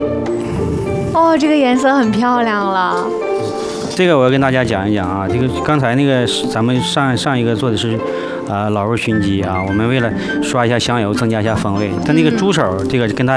哦，这个颜色很漂亮了。 这个我要跟大家讲一讲啊，这个刚才那个咱们上一个做的是，老肉熏鸡啊，我们为了刷一下香油，增加一下风味。它那个猪手，这个跟它